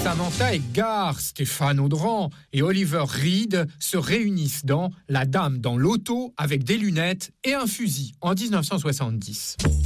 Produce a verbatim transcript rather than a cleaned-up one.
Samantha Edgar, Stéphane Audran et Oliver Reed se réunissent dans La Dame dans l'auto avec des lunettes et un fusil en dix-neuf cent soixante-dix.